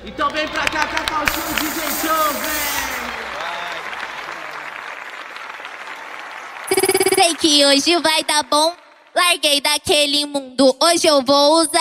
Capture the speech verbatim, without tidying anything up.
Então vem pra cá, Cacau Show, D J Show, vem! Sei que hoje vai dar bom. Larguei daquele mundo, hoje eu vou usar.